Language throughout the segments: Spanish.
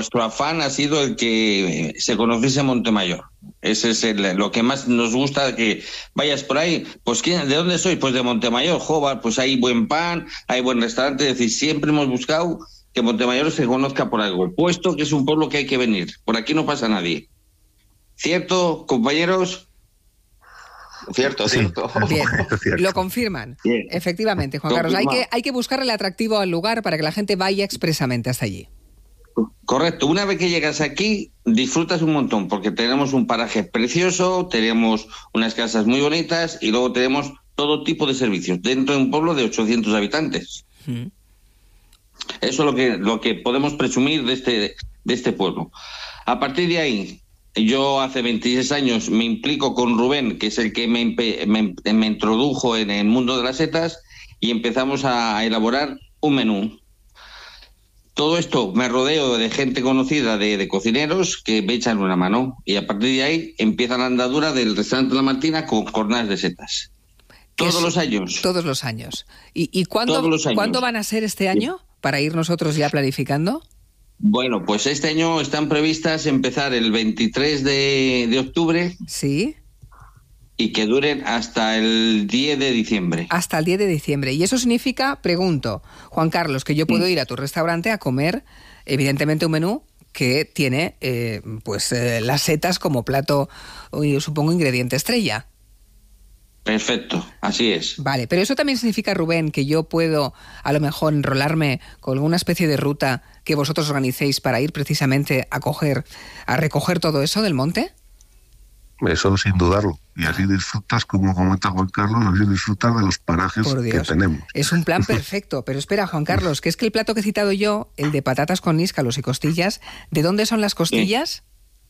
nuestro afán ha sido el que se conociese Montemayor. Ese es lo que más nos gusta, que vayas por ahí. Pues ¿de dónde soy? Pues de Montemayor. Joder, pues hay buen pan, hay buen restaurante. Es decir, siempre hemos buscado que Montemayor se conozca por algo, puesto que es un pueblo que hay que venir. Por aquí no pasa nadie. ¿Cierto, compañeros? Cierto. Bien, lo confirman. Bien. Efectivamente, Juan Carlos. Hay que buscar el atractivo al lugar para que la gente vaya expresamente hasta allí. Correcto. Una vez que llegas aquí, disfrutas un montón, porque tenemos un paraje precioso, tenemos unas casas muy bonitas y luego tenemos todo tipo de servicios dentro de un pueblo de 800 habitantes. Eso es lo que podemos presumir de este pueblo. A partir de ahí, yo hace 26 años me implico con Rubén, que es el que me introdujo en el mundo de las setas, y empezamos a elaborar un menú. Todo esto me rodeo de gente conocida, de cocineros, que me echan una mano. Y a partir de ahí empieza la andadura del restaurante La Martina con jornadas de setas. Todos los años. Todos los años. ¿Y cuándo van a ser este año? Para ir nosotros ya planificando. Bueno, pues este año están previstas empezar el 23 de octubre. Sí. Y que duren hasta el 10 de diciembre. Hasta el 10 de diciembre. Y eso significa, pregunto, Juan Carlos, que yo puedo ir a tu restaurante a comer, evidentemente, un menú que tiene las setas como plato, supongo, ingrediente estrella. Perfecto, así es. Vale, pero eso también significa, Rubén, que yo puedo a lo mejor enrolarme con alguna especie de ruta que vosotros organicéis para ir precisamente a recoger todo eso del monte. Eso sin dudarlo. Y así disfrutas, como comenta Juan Carlos, así disfrutas de los parajes que tenemos. Es un plan perfecto. Pero espera, Juan Carlos, que es que el plato que he citado yo, el de patatas con níscalos y costillas, ¿de dónde son las costillas?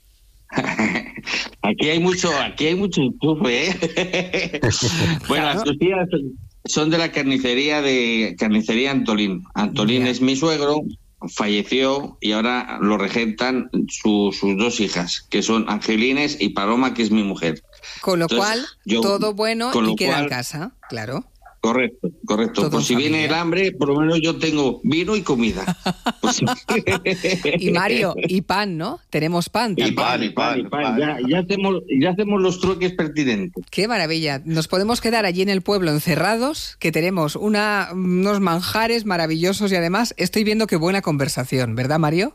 Aquí hay mucho enchufe, ¿eh? Bueno, las costillas son de la carnicería Antolín. Antolín es mi suegro, falleció y ahora lo regentan sus dos hijas, que son Angelines y Paloma, que es mi mujer. Con lo cual, todo bueno y queda en casa, claro. Correcto. Por si viene el hambre, por lo menos yo tengo vino y comida. Pues... Y Mario, y pan, ¿no? Tenemos pan también. Y pan. Ya hacemos los truques pertinentes. Qué maravilla. Nos podemos quedar allí en el pueblo encerrados, que tenemos unos manjares maravillosos y además estoy viendo qué buena conversación, ¿verdad, Mario?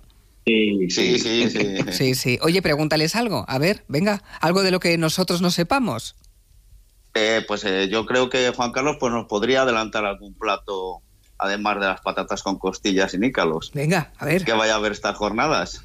Sí. Oye, pregúntales algo. A ver, venga, algo de lo que nosotros no sepamos. Yo creo que Juan Carlos nos podría adelantar algún plato, además de las patatas con costillas y nícalos. Venga, a ver. Que vaya a ver estas jornadas.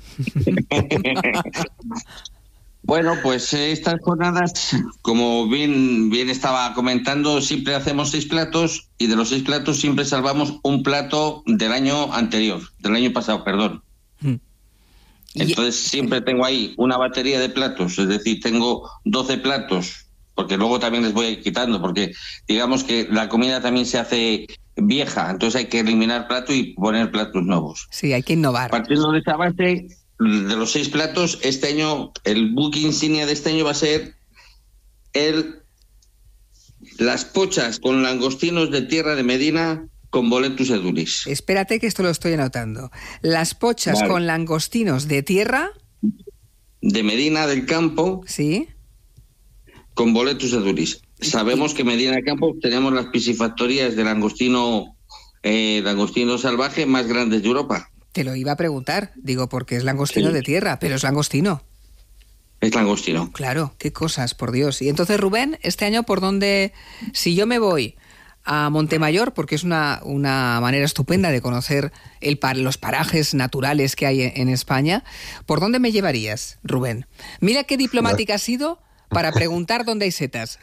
Bueno, pues estas jornadas, como bien estaba comentando, siempre hacemos 6 platos y de los 6 platos siempre salvamos un plato del año pasado, perdón. Entonces siempre tengo ahí una batería de platos, es decir, tengo 12 platos, porque luego también les voy quitando, porque digamos que la comida también se hace vieja, entonces hay que eliminar platos y poner platos nuevos. Sí, hay que innovar. Partiendo de esa base, de los 6 platos, este año, el buque insignia de este año va a ser las pochas con langostinos de tierra de Medina con boletus edulis. Espérate que esto lo estoy anotando. Las pochas con langostinos de tierra... De Medina del Campo. Sí. Con boletus edulis. Sabemos que Medina del Campo tenemos las piscifactorías de langostino salvaje más grandes de Europa. Te lo iba a preguntar, digo, porque es langostino de tierra, pero es langostino. Es langostino. Claro, qué cosas, por Dios. Y entonces, Rubén, este año, ¿por dónde? Si yo me voy a Montemayor, porque es una manera estupenda de conocer los parajes naturales que hay en España, ¿por dónde me llevarías, Rubén? Mira qué diplomática has sido para preguntar dónde hay setas.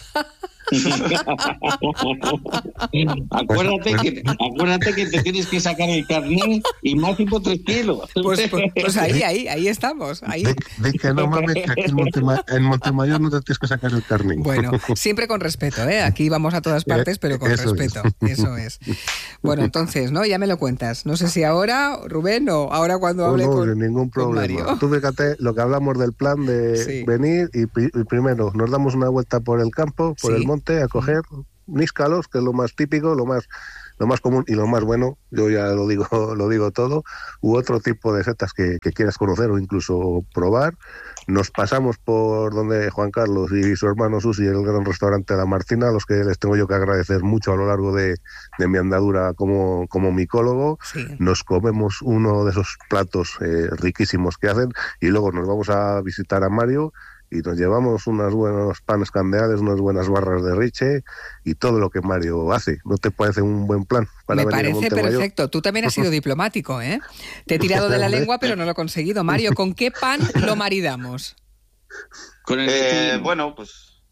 Acuérdate que te tienes que sacar el carnet y máximo 3 kilos. Pues ahí estamos. Ahí. De que no mames, que aquí en Montemayor no te tienes que sacar el carnet. Bueno, siempre con respeto, ¿eh? Aquí vamos a todas partes, pero con respeto. Eso es. Bueno, entonces, ¿no? Ya me lo cuentas. No sé si ahora, Rubén, o ahora cuando hable con Mario. No, ningún problema. Tú fíjate lo que hablamos del plan de venir y primero nos damos una vuelta por el campo, por el monte, a coger níscalos, que es lo más típico, lo lo más común y lo más bueno, yo ya lo digo todo, u otro tipo de setas que quieras conocer o incluso probar. Nos pasamos por donde Juan Carlos y su hermano Susi, el gran restaurante La Martina, a los que les tengo yo que agradecer mucho a lo largo de mi andadura como micólogo. Sí. Nos comemos uno de esos platos riquísimos que hacen y luego nos vamos a visitar a Mario y nos llevamos unos buenos panes candeales, unas buenas barras de Riche y todo lo que Mario hace. ¿No te parece un buen plan para venir a Me parece Montemayor? perfecto. Tú también has sido diplomático, ¿eh? Te he tirado de la lengua, pero no lo he conseguido. Mario, ¿con qué pan lo maridamos? Con el bueno, pues...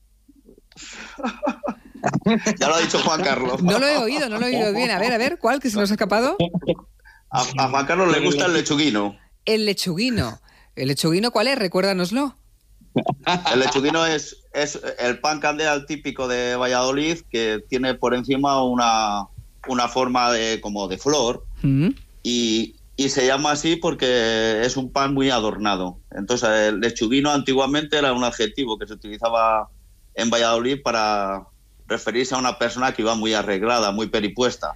ya lo ha dicho Juan Carlos. No lo he oído bien. A ver, ¿cuál que se nos ha escapado? A Juan Carlos le gusta el lechuguino. El lechuguino. ¿El lechuguino cuál es? Recuérdanoslo. El lechuguino es el pan candeal típico de Valladolid, que tiene por encima una forma como de flor, y se llama así porque es un pan muy adornado. Entonces el lechuguino antiguamente era un adjetivo que se utilizaba en Valladolid para referirse a una persona que iba muy arreglada, muy peripuesta,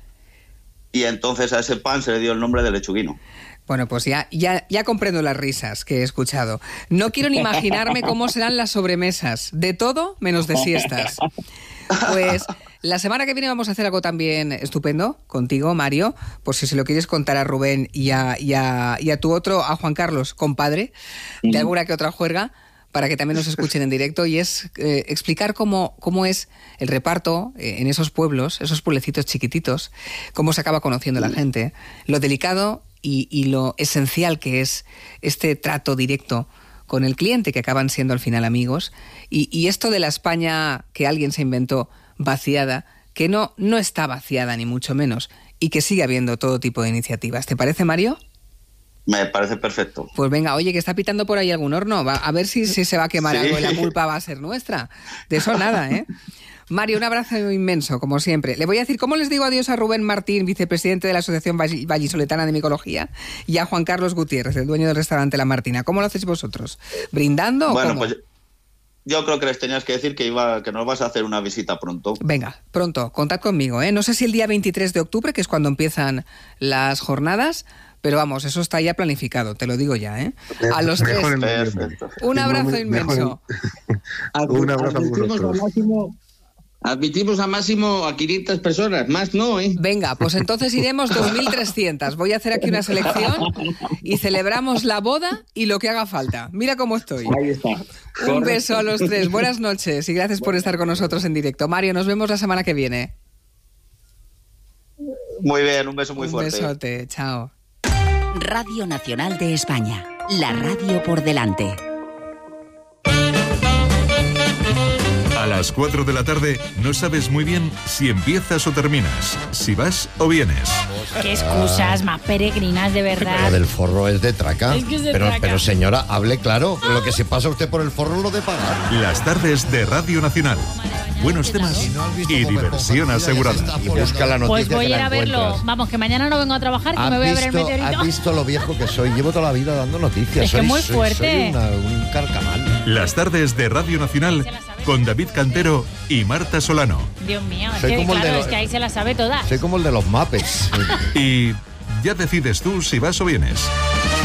y entonces a ese pan se le dio el nombre de lechuguino. Bueno, pues ya comprendo las risas que he escuchado. No quiero ni imaginarme cómo serán las sobremesas. De todo menos de siestas. Pues la semana que viene vamos a hacer algo también estupendo contigo, Mario, por si se lo quieres contar a Rubén y a tu otro, a Juan Carlos, compadre, de alguna que otra juerga, para que también nos escuchen en directo, y es explicar cómo es el reparto en esos pueblos, esos pueblecitos chiquititos, cómo se acaba conociendo la gente, lo delicado y lo esencial que es este trato directo con el cliente, que acaban siendo al final amigos, y esto de la España que alguien se inventó vaciada, que no está vaciada ni mucho menos, y que sigue habiendo todo tipo de iniciativas. ¿Te parece, Mario? Me parece perfecto. Pues venga, oye, que está pitando por ahí algún horno, a ver si se va a quemar algo y la culpa va a ser nuestra. De eso nada, ¿eh? Mario, un abrazo inmenso, como siempre. Le voy a decir, ¿cómo les digo adiós a Rubén Martín, vicepresidente de la Asociación Vallisoletana de Micología, y a Juan Carlos Gutiérrez, el dueño del restaurante La Martina? ¿Cómo lo hacéis vosotros? ¿Brindando o cómo? Pues yo creo que les tenías que decir que nos vas a hacer una visita pronto. Venga, pronto, contad conmigo, ¿eh? No sé si el día 23 de octubre, que es cuando empiezan las jornadas, pero vamos, eso está ya planificado, te lo digo ya, ¿eh? A los tres. Un abrazo inmenso. Un abrazo a vosotros. Admitimos a máximo a 500 personas, más no, ¿eh? Venga, pues entonces iremos 2.300. Voy a hacer aquí una selección y celebramos la boda y lo que haga falta. Mira cómo estoy. Ahí está. Un beso a los tres. Buenas noches y gracias por estar con nosotros en directo. Mario, nos vemos la semana que viene. Muy bien, un beso muy fuerte. Un besote, chao. Radio Nacional de España, la radio por delante. A las 4 de la tarde no sabes muy bien si empiezas o terminas, si vas o vienes. Qué excusas más peregrinas, de verdad. Lo del forro es de traca. Es que es de pero, traca. pero señora, hable claro. Lo que se pasa usted por el forro lo de pagar. Las tardes de Radio Nacional. Buenos temas y diversión asegurada. Y busca la noticia. Pues voy que a ir la a verlo. encuentras. Vamos, que mañana no vengo a trabajar, que me voy a ver el meteorito. ¿Has visto lo viejo que soy? Llevo toda la vida dando noticias. Es que muy fuerte. Soy un carcamal. Las tardes de Radio Nacional con David Cantero y Marta Solano. Dios mío, es Soy que, como el de claro, los- es que ahí se la sabe toda. Soy como el de los Muppets. Y ya decides tú si vas o vienes.